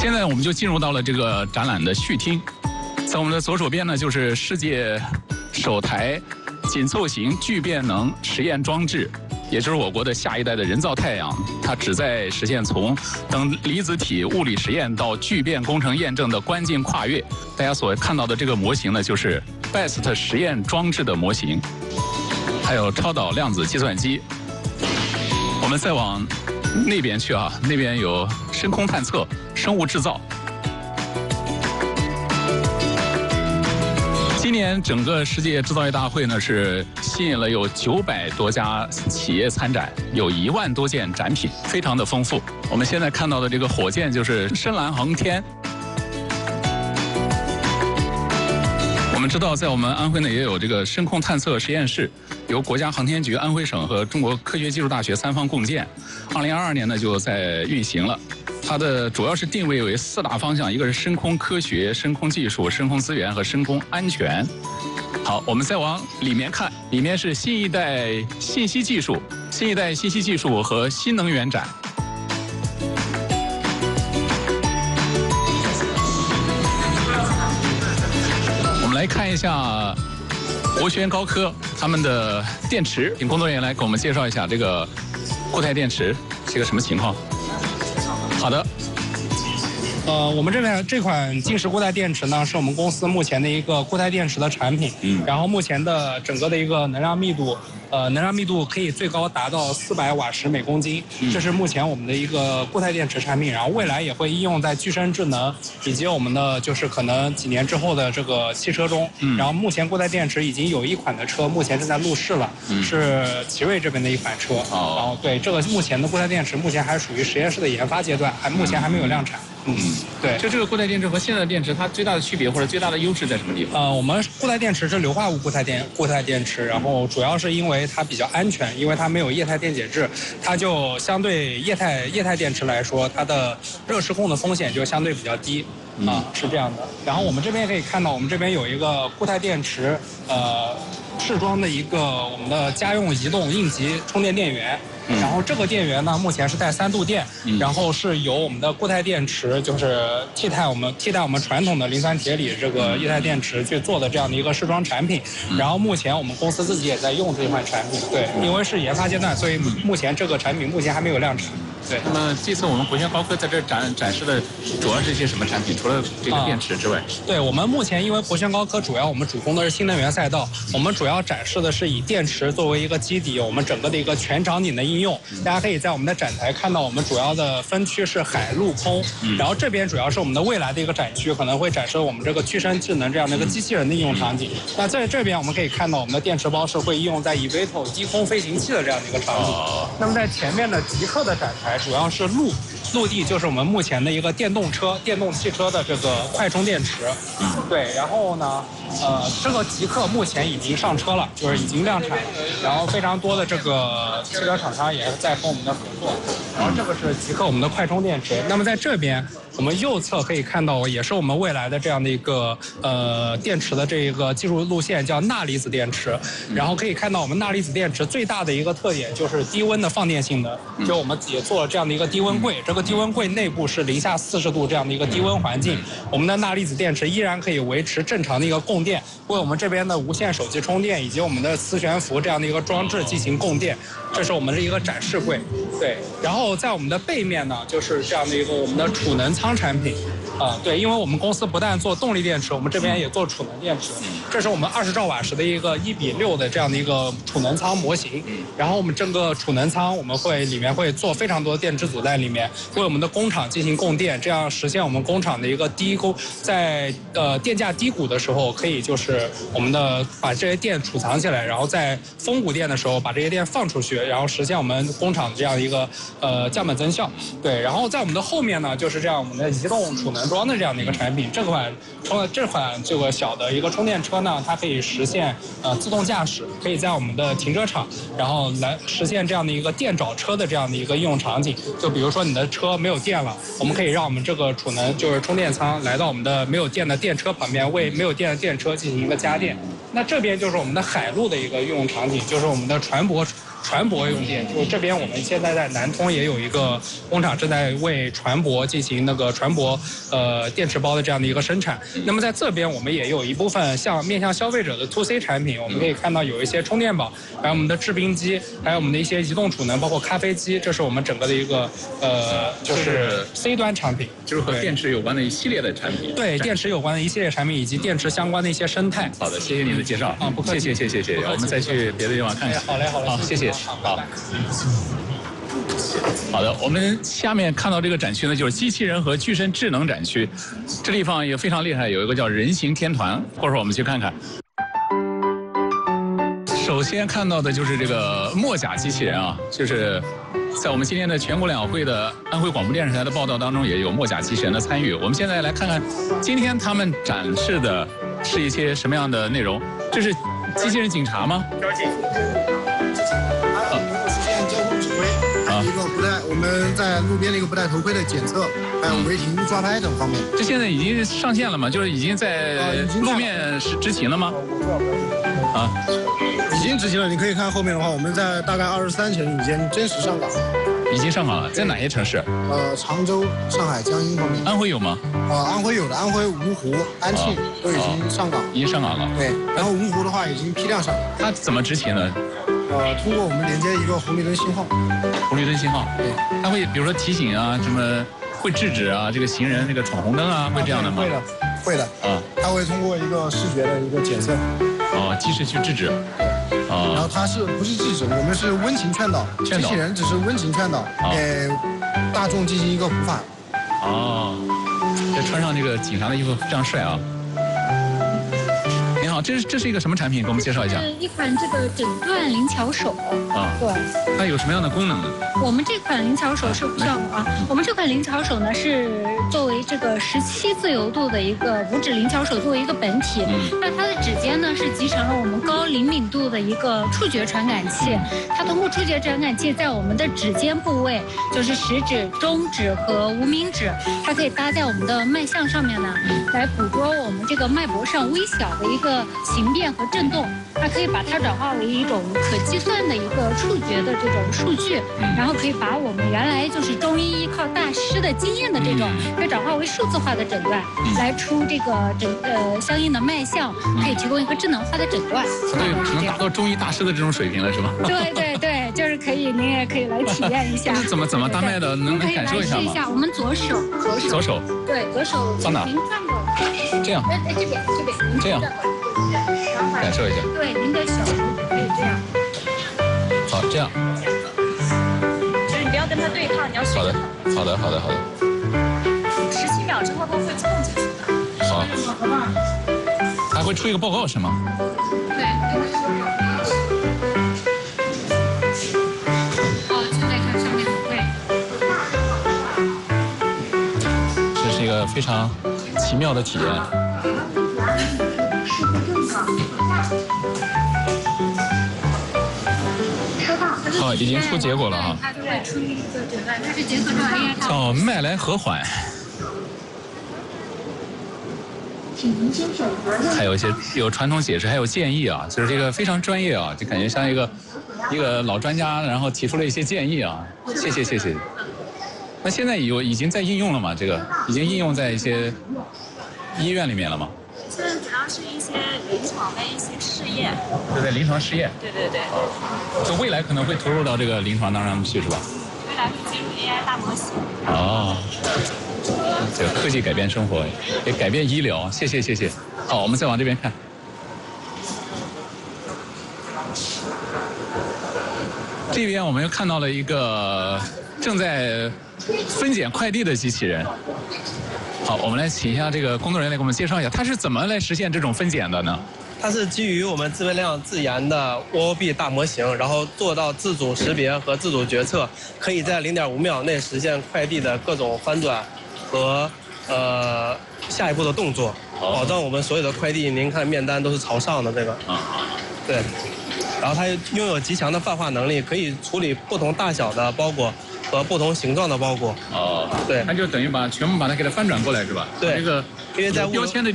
现在我们就进入到了这个展览的序厅，在我们的左手边呢，就是世界首台紧凑型聚变能实验装置，也就是我国的下一代的人造太阳。它旨在实现从等离子体物理实验到聚变工程验证的关键跨越。大家所看到的这个模型呢，就是 BEST 实验装置的模型，还有超导量子计算机。我们再往那边去啊，那边有深空探测、生物制造。今年整个世界制造业大会呢，是吸引了有900多家企业参展，有1万多件展品，非常的丰富。我们现在看到的这个火箭就是深蓝航天。我们知道，在我们安徽呢也有这个深空探测实验室，由国家航天局、安徽省和中国科学技术大学3方共建。2022年呢就在运行了。它的主要是定位为4大方向，一个是深空科学、深空技术、深空资源和深空安全。好，我们再往里面看，里面是新一代信息技术、新一代信息技术和新能源展。我们来看一下博轩高科他们的电池，请工作人员来给我们介绍一下这个固态电池是个什么情况。好的， 我们这边这款晶石固态电池呢，是我们公司目前的一个固态电池的产品。然后目前的整个的一个能量密度可以最高达到400瓦时每公斤。这是目前我们的一个固态电池产品。然后未来也会应用在具身智能以及我们的就是可能几年之后的这个汽车中。然后目前固态电池已经有一款的车目前正在路试了，是奇瑞这边的一款车。然后对这个目前的固态电池目前还属于实验室的研发阶段，目前还没有量产。对， 就这个固态电池和现在的电池，它最大的区别或者最大的优势在什么地方？ 我们固态电池是硫化物固态电池，然后主要是因为它比较安全，因为它没有液态电解质，它就相对液态电池来说，它的热失控的风险就相对比较低。是这样的。然后我们这边可以看到，我们这边有一个固态电池，试装的一个我们的家用移动应急充电电源。然后这个电源呢，目前是带3度电，然后是由我们的固态电池，就是替代我们传统的磷酸铁锂这个液态电池去做的这样的一个试装产品。然后目前我们公司自己也在用这款产品，对，因为是研发阶段，所以目前这个产品目前还没有量产。对， 那么这次我们博轩高科在这展示的主要是一些什么产品？除了这个电池之外， 对，我们目前因为博轩高科我们主攻的是新能源赛道，我们主要展示的是以电池作为一个基底，我们整个的一个全场景的应用。大家可以在我们的展台看到，我们主要的分区是海陆空，然后这边主要是我们的未来的一个展区，可能会展示我们这个具身智能这样的一个机器人的应用场景。那在这边我们可以看到，我们的电池包是会应用在 eVTOL 低空飞行器的这样的一个场景。那么在前面的极客的展台主要是陆地，就是我们目前的一个电动汽车的这个快充电池。对，然后呢，这个极客目前已经上车了，就是已经量产了，然后非常多的这个汽车厂商也在和我们的合作。然后这个是极客我们的快充电池。那么在这边我们右侧可以看到，也是我们未来的这样的一个电池的这一个技术路线，叫钠离子电池。然后可以看到我们钠离子电池最大的一个特点就是低温的放电性能，就我们也做了这样的一个低温柜，这个低温柜内部是零下40度这样的一个低温环境，我们的钠离子电池依然可以维持正常的一个供电，为我们这边的无线手机充电以及我们的磁悬浮这样的一个装置进行供电。这是我们的一个展示柜。对，然后在我们的背面呢，就是这样的一个我们的储能仓产品。对，因为我们公司不但做动力电池，我们这边也做储能电池。这是我们20兆瓦时的一个1:6的这样的一个储能仓模型。然后我们整个储能仓，我们里面会做非常多的电池组在里面，为我们的工厂进行供电，这样实现我们工厂的一个在电价低谷的时候，可以就是我们的把这些电储藏起来，然后在峰谷电的时候把这些电放出去，然后实现我们工厂这样一个降本增效。对，然后在我们的后面呢，就是这样我们的移动储能装的这样的一个产品。这款这个小的一个充电车呢，它可以实现自动驾驶，可以在我们的停车场，然后来实现这样的一个电找车的这样的一个应用场景。就比如说你的车没有电了，我们可以让我们这个储能就是充电仓来到我们的没有电的电车旁边，为没有电的电车进行一个加电。那这边就是我们的海陆的一个应用场景，就是我们的船舶船舶用电，就这边我们现在在南通也有一个工厂正在为船舶进行那个船舶电池包的这样的一个生产。那么在这边我们也有一部分面向消费者的 to C 产品，我们可以看到有一些充电宝，还有我们的制冰机，还有我们的一些移动储能，包括咖啡机，这是我们整个的一个就是 C 端产品， 就是和电池有关的一系列的产品。 对，电池有关的一系列产品以及电池相关的一些生态。 好的，谢谢您的介绍。 不客气， 谢谢。我们再去别的地方看看。 好嘞， 好，谢谢。好。好的，我们下面看到这个展区呢，就是机器人和具身智能展区。这地方也非常厉害，有一个叫人形天团，或者说我们去看看。首先看到的就是这个墨甲机器人啊，就是在我们今天的全国两会的安徽广播电视台的报道当中，也有墨甲机器人的参与。我们现在来看看今天他们展示的是一些什么样的内容。这是机器人警察吗？ 交警。实现交通指挥，还有一个不戴我们在路边的一个不戴头盔的检测，还有违停抓拍等方面。 这现在已经上线了吗？就是已经在路面执勤了吗？啊， 已经执行了。你可以看后面的话，我们在大概23前已经真实上岗。 已经上岗了，在哪些城市？ 常州、上海、江阴方面。 安徽有吗？ 安徽有的，安徽芜湖、安庆都已经上岗。 已经上岗了。 对，然后芜湖的话已经批量上岗。 它怎么执勤呢？ 通过我们连接一个红绿灯信号。 红绿灯信号。 对。 它会比如说提醒啊，什么会制止啊，这个行人这个闯红灯啊，会这样的吗？ 会的。啊。它会通过一个视觉的一个检测。 及时去制止。 然后它不是制止，我们是温情劝导，机器人只是温情劝导，给大众进行一个普法。 这穿上这个警察的衣服非常帅啊！您好，这是一个什么产品？给我们介绍一下。 是一款这个诊断灵巧手。对。 它有什么样的功能呢？ 我们这款灵巧手是这样的啊，我们这款灵巧手呢是作为这个17自由度的一个五指灵巧手作为一个本体，那它的指尖呢是集成了我们高灵敏度的一个触觉传感器，它通过触觉传感器在我们的指尖部位，就是食指、中指和无名指，它可以搭在我们的脉象上面呢，来捕捉我们这个脉搏上微小的一个形变和震动，它可以把它转化为一种可计算的一个触觉的这种数据，然后可以把我们原来就是中医依靠大师的经验的这种，可以转化为数字化的诊断，来出这个相应的脉象，可以提供一个智能化的诊断。 能达到中医大师的这种水平了，是吧？ 对，就是可以，您也可以来体验一下。 怎么搭脉的？能感受一下吗？ 可以来试一下，我们左手。对，左手。 放哪？ 您转过来。 这样。 这边。 这样。感受一下。 对，您的小拇指可以这样。 好，这样。 就是你不要跟它对抗，你要学着跑。 好的。 17秒之后它会冲进去的。 好。还会出一个报告是吗？ 对。就在看上面的位。 这是一个非常奇妙的体验。已经出结果了啊！ 它就会出一个诊断，它是结合着 AI 叫脉来和缓。还有一些有传统解释，还有建议啊，就是这个非常专业啊，就感觉像一个老专家，然后提出了一些建议啊。谢谢。那现在已经在应用了吗？这个已经应用在一些医院里面了吗？ 现在主要是一些临床的一些试验。 对，临床试验。对。就未来可能会投入到这个临床当中去，是吧？ 未来会进入 AI 大模型。 这个科技改变生活，也改变医疗。谢谢。好，我们再往这边看。这边我们又看到了一个正在分拣快递的机器人。好，我们来请一下这个工作人员来给我们介绍一下，它是怎么来实现这种分拣的呢？ 它是基于我们自问量自研的 OOB 大模型，然后做到自主识别和自主决策，可以在0.5秒内实现快递的各种翻转和下一步的动作，保证我们所有的快递，您看面单都是朝上的这个。对。然后它拥有极强的泛化能力，可以处理不同大小的包裹和不同形状的包裹。对。 它就等于全部把它给它翻转过来，是吧？ 对。 这个因为在标签的